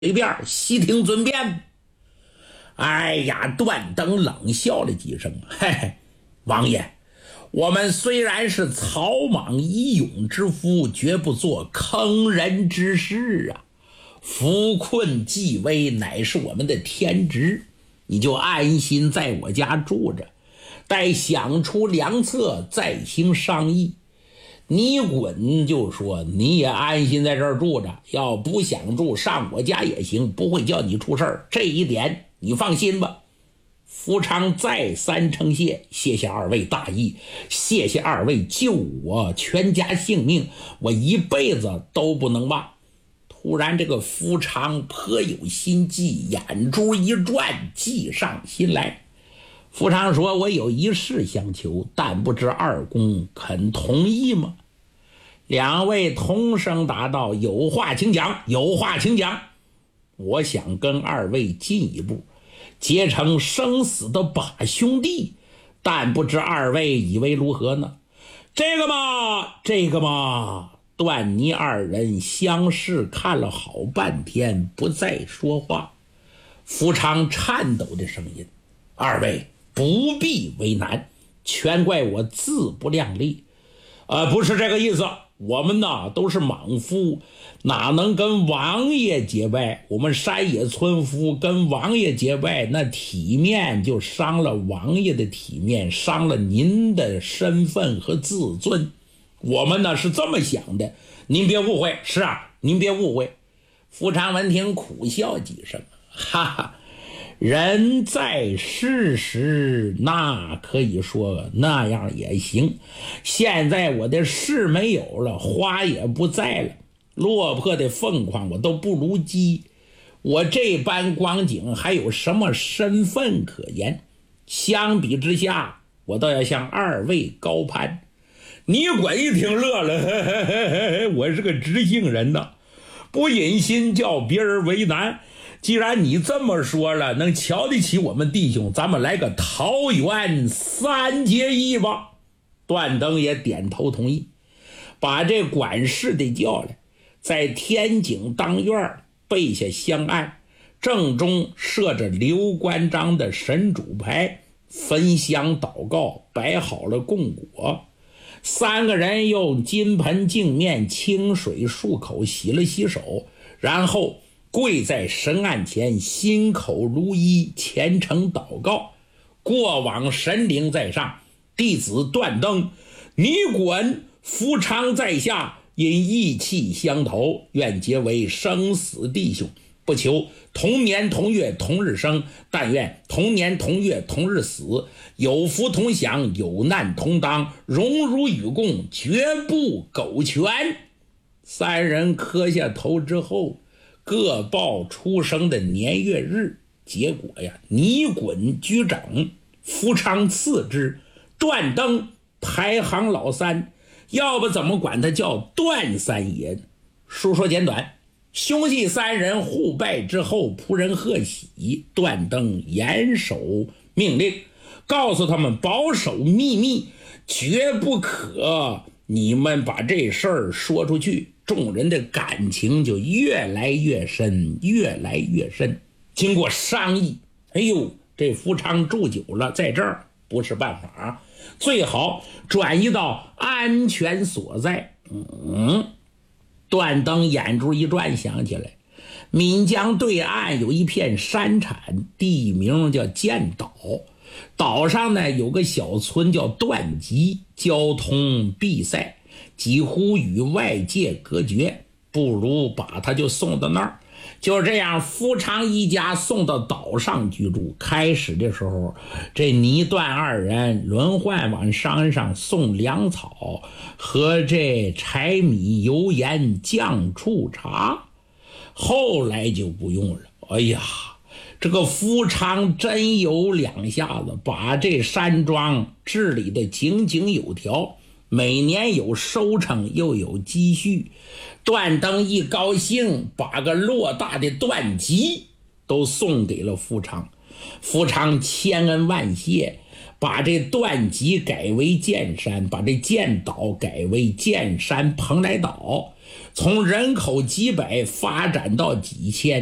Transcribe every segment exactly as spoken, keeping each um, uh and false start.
随便悉听尊便。哎呀，段登冷笑了几声，嘿嘿，王爷，我们虽然是草莽义勇之夫，绝不做坑人之事啊。扶困济危乃是我们的天职，你就安心在我家住着，待想出良策再行商议。你滚就说你也安心在这儿住着，要不想住上我家也行，不会叫你出事儿，这一点你放心吧。福昌再三称谢，谢谢二位大义，谢谢二位救我全家性命，我一辈子都不能忘。突然这个福昌颇有心计，眼珠一转，计上心来。福昌说，我有一事相求，但不知二公肯同意吗？两位同声答道，有话请讲，有话请讲。我想跟二位进一步结成生死的把兄弟，但不知二位以为如何呢？这个嘛，这个嘛。段尼二人相视看了好半天，不再说话。福昌颤抖的声音，二位不必为难，全怪我自不量力。呃，不是这个意思，我们呢都是莽夫，哪能跟王爷结拜？我们山野村夫跟王爷结拜，那体面就伤了王爷的体面，伤了您的身份和自尊。我们呢是这么想的，您别误会。是啊，您别误会。福昌闻听苦笑几声，哈哈，人在世时那可以说那样也行，现在我的事没有了，花也不在了，落魄的凤凰我都不如鸡，我这般光景还有什么身份可言？相比之下，我倒要向二位高攀。你滚一听乐了，嘿嘿嘿嘿，我是个直性人呐，不忍心叫别人为难。既然你这么说了，能瞧得起我们弟兄，咱们来个桃园三结义吧。段登也点头同意，把这管事的叫来，在天井当院备下香案，正中设着刘关张的神主牌，焚香祷告，摆好了供果。三个人用金盆净面清水漱口，洗了洗手，然后跪在神案前，心口如一，虔诚祷告。过往神灵在上，弟子段登，你滚！福昌在下，因义气相投，愿结为生死弟兄，不求同年同月同日生，但愿同年同月同日死，有福同享，有难同当，荣辱与共，绝不苟全。三人磕下头之后，各报出生的年月日，结果呀，你滚居长，福昌次之，段登排行老三，要不怎么管他叫段三爷？书说简短，兄弟三人互拜之后，仆人贺喜，段登严守命令，告诉他们保守秘密，绝不可你们把这事儿说出去。众人的感情就越来越深，越来越深。经过商议，哎呦，这福昌住久了，在这儿不是办法，最好转移到安全所在。嗯，段登眼珠一转，想起来岷江对岸有一片山产，地名叫建岛，岛上呢有个小村叫段集，交通闭塞，几乎与外界隔绝，不如把他就送到那儿。就这样，福昌一家送到岛上居住。开始的时候，这倪段二人轮换往山上送粮草和这柴米油盐酱醋茶，后来就不用了。哎呀，这个福昌真有两下子，把这山庄治理得井井有条，每年有收成又有积蓄。段登一高兴，把个偌大的段集都送给了福昌。福昌千恩万谢，把这段集改为建山，把这建岛改为建山蓬莱岛，从人口几百发展到几千，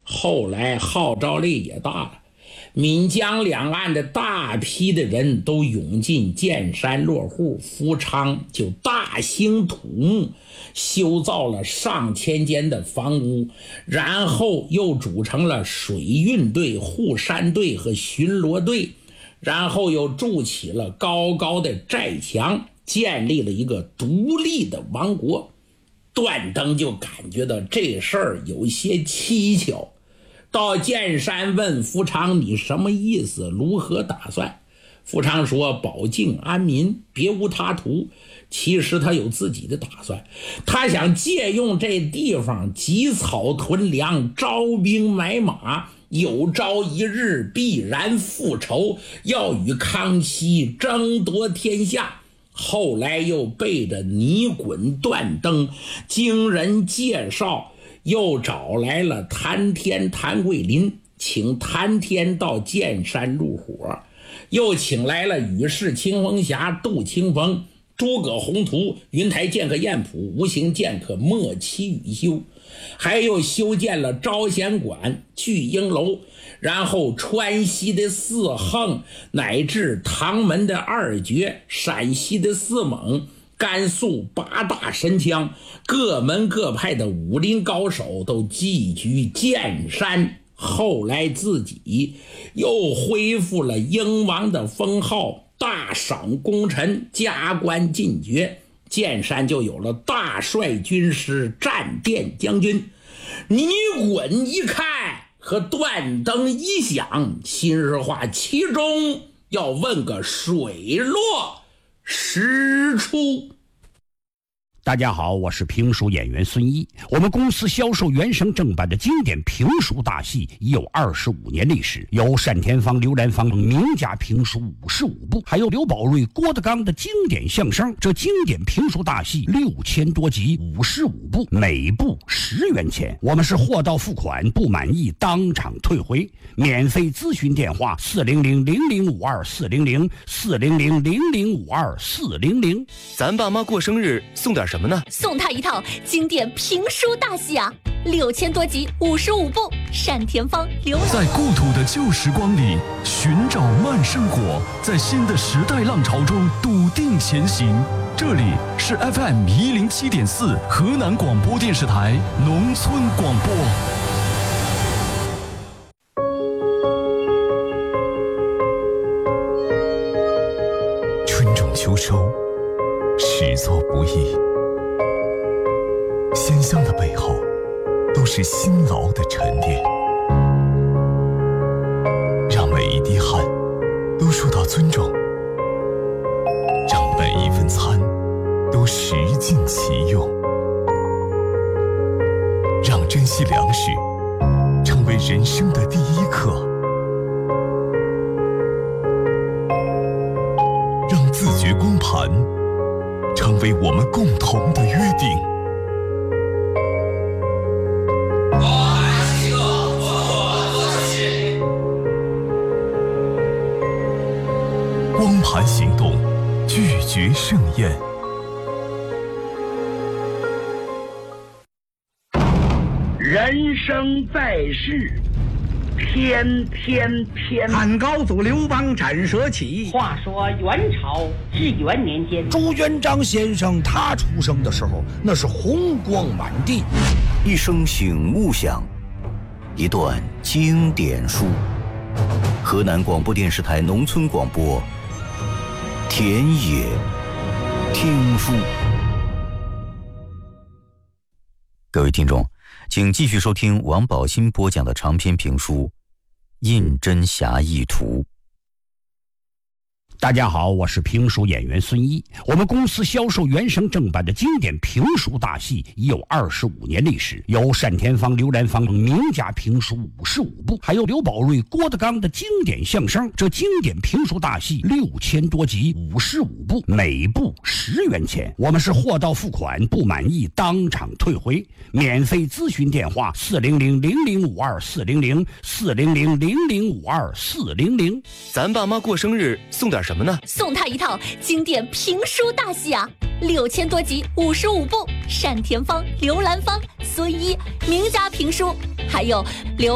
后来号召力也大了，闽江两岸的大批的人都涌进建山落户，福昌就大兴土木，修造了上千间的房屋，然后又组成了水运队、护山队和巡逻队，然后又筑起了高高的寨墙，建立了一个独立的王国。段登就感觉到这事儿有些蹊跷，到建山问福昌你什么意思，如何打算？福昌说保境安民，别无他图。其实他有自己的打算，他想借用这地方积草屯粮，招兵买马，有朝一日必然复仇，要与康熙争夺天下。后来又背着泥滚段登经人介绍，又找来了谭天谭桂林，请谭天到建山入伙，又请来了羽氏清风侠杜清风、诸葛宏图、云台剑客晏普、无形剑客莫期雨修，还有修建了招贤馆、聚英楼，然后川西的四横，乃至唐门的二绝，陕西的四猛，甘肃八大神枪，各门各派的武林高手都寄居建山。后来自己又恢复了英王的封号，大赏功臣，加官进爵，建山就有了大帅军师、战殿将军。倪滚一看和段登一想，心实话，其中要问个水落石出。 大家好，我是评书演员孙一。我们公司销售原声正版的经典评书大戏已有二十五年历史，有单田芳、刘兰芳名家评书五十五部，还有刘宝瑞、郭德纲的经典相声。这经典评书大戏六千多集，五十五部，每部十元钱。我们是货到付款，不满意当场退回。免费咨询电话：四零零零零五二四零零四零零零零五二四零零。 咱爸妈过生日送点什么？什么呢？ 送他一套经典评书大戏啊，六千多集，五十五部，单田芳、刘兰。 在故土的旧时光里寻找慢生活，在新的时代浪潮中笃定前行。这里是 F M 一零七点四河南广播电视台农村广播。 春种秋收，始作不易。鲜香的背后都是辛劳的沉淀，让每一滴汗都受到尊重，让每一份餐都食尽其用，让珍惜粮食成为人生的第一课，让自觉光盘成为我们共同的约定。光盘行动，拒绝盛宴。 人生在世，天天偏。 汉高祖刘邦斩蛇起。 话说元朝至元年间， 朱元璋先生他出生的时候，那是红光满地。 一声醒悟响，一段经典书。河南广播电视台农村广播，田野听书。各位听众，请继续收听王宝新播讲的长篇评书《胤禛侠义图》。 大家好，我是评书演员孙一。我们公司销售原声正版的经典评书大戏已有二十五年历史，有单田芳、刘兰芳名家评书五十五部，还有刘宝瑞、郭德纲的经典相声。这经典评书大戏六千多集，五十五部，每部十元钱。我们是货到付款，不满意当场退回。免费咨询电话：四零零零零五二四零零四零零零零五二四零零。 咱爸妈过生日送点什么呢？ 送他一套经典评书大戏啊，六千多集，五十五部，单田芳、刘兰芳、孙一名家评书，还有刘